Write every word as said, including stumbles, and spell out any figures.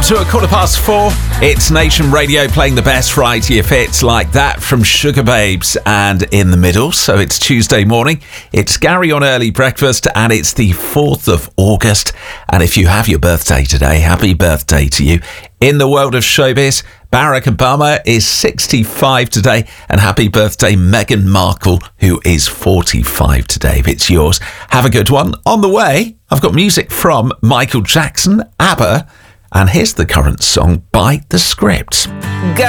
to a quarter past four. It's Nation Radio playing the best variety of hits like that from Sugar Babes and In the Middle. So it's Tuesday morning. It's Gary on Early Breakfast and it's the fourth of August. And if you have your birthday today, happy birthday to you. In the world of showbiz, Barack Obama is sixty-five today, and happy birthday Meghan Markle, who is forty-five today. If it's yours, have a good one. On the way, I've got music from Michael Jackson, ABBA, and here's the current song by The Scripts.